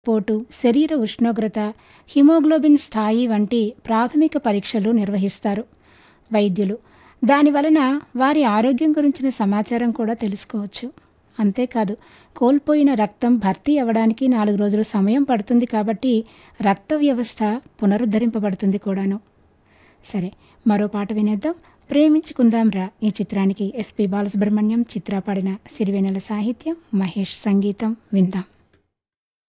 పోటు, శరీర ఉష్ణోగ్రత, హిమోగ్లోబిన్ స్థాయి వంటి ప్రాథమిక పరీక్షలు నిర్వహిస్తారు వైద్యులు. దానివలన వారి ఆరోగ్యం గురించిన సమాచారం కూడా తెలుసుకోవచ్చు. అంతేకాదు, కోల్పోయిన రక్తం భర్తీ అవ్వడానికి 4 రోజులు సమయం పడుతుంది కాబట్టి రక్త వ్యవస్థ పునరుద్ధరింపబడుతుంది కూడాను. సరే, మరో పాట వినేద్దాం. 'ప్రేమించుకుందాం రా' ఈ చిత్రానికి ఎస్పి బాలసుబ్రహ్మణ్యం, చిత్ర పాడిన సిరివెన్నెల సాహిత్యం, మహేష్ సంగీతం. విందాం.